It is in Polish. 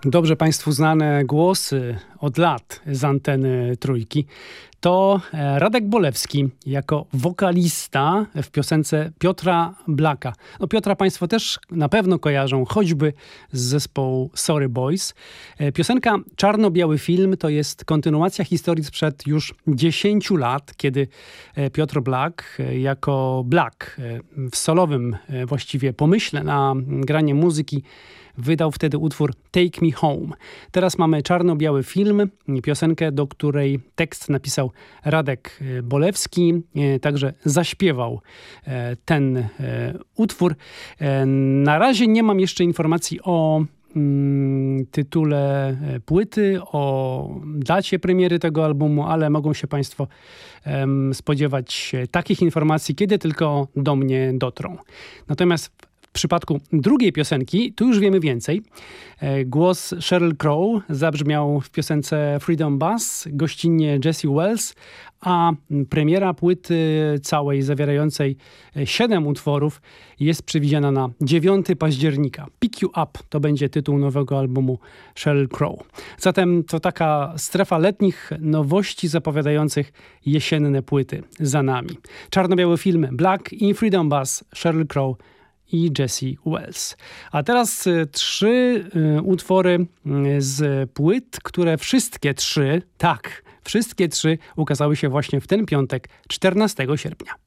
Dobrze Państwu znane głosy od lat z anteny Trójki. To Radek Bolewski jako wokalista w piosence Piotra Blaka. No, Piotra Państwo też na pewno kojarzą, choćby z zespołu Sorry Boys. Piosenka Czarno-biały film to jest kontynuacja historii sprzed już 10 lat, kiedy Piotr Blak jako Blak w solowym właściwie pomyśle na granie muzyki wydał wtedy utwór Take Me Home. Teraz mamy czarno-biały film, piosenkę, do której tekst napisał Radek Bolewski, także zaśpiewał ten utwór. Na razie nie mam jeszcze informacji o tytule płyty, o dacie premiery tego albumu, ale mogą się Państwo spodziewać takich informacji, kiedy tylko do mnie dotrą. Natomiast w przypadku drugiej piosenki, tu już wiemy więcej. Głos Sheryl Crow zabrzmiał w piosence Freedom Bus, gościnnie Jessie Wells, a premiera płyty całej, zawierającej 7 utworów, jest przewidziana na 9 października. Pick You Up to będzie tytuł nowego albumu Sheryl Crow. Zatem to taka strefa letnich nowości zapowiadających jesienne płyty za nami. Czarno-biały film Black i Freedom Bus, Sheryl Crow i Jessie Wells. A teraz 3 utwory z płyt, które wszystkie 3 ukazały się właśnie w ten piątek, 14 sierpnia.